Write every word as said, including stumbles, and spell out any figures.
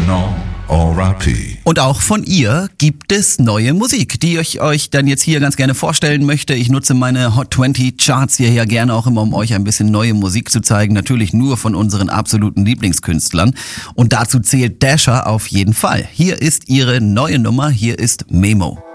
Original R I P. Und auch von ihr gibt es neue Musik, die ich euch dann jetzt hier ganz gerne vorstellen möchte. Ich nutze meine Hot zwanzig Charts hier ja gerne auch immer, um euch ein bisschen neue Musik zu zeigen. Natürlich nur von unseren absoluten Lieblingskünstlern. Und dazu zählt Dasha auf jeden Fall. Hier ist ihre neue Nummer, hier ist Memo.